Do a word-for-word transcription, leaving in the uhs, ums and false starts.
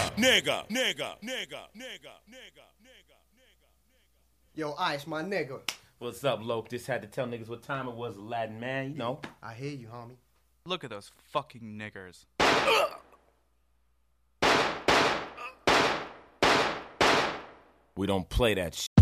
nigga, nigga, nigga, nigga, nigga, nigga, nigga. Yo, Ice, my nigga. What's up, Lope? Just had to tell niggas what time it was, Aladdin, man. You know. I hear you, homie. Look at those fucking niggers. We don't play that shit.